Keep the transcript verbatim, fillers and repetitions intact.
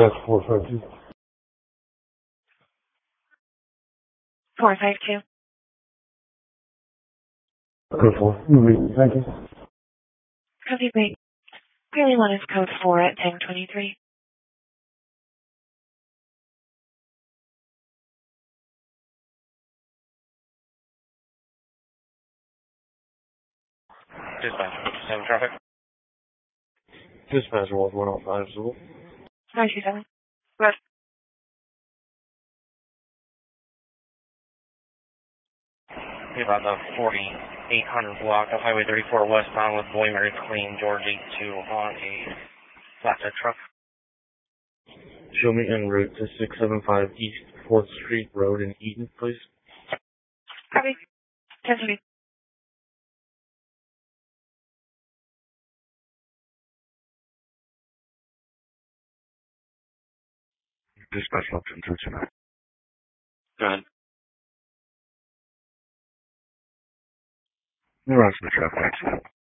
That's four five two. four five two. Code four. Moving. Thank you. Copy, great. Clearly one is code four at ten twenty-three. Dispatch, seven traffic. Dispatch was one oh five, so. nine two seven. Good. Be about the forty-eight hundred block of Highway thirty-four westbound with Boy Mary Clean, George eighty-two on a flatbed truck. Show me en route to six seven five East fourth Street Road in Eaton, please. Copy. ten twenty. Dispatch option two two nine. Go ahead. You're on the traffic accident.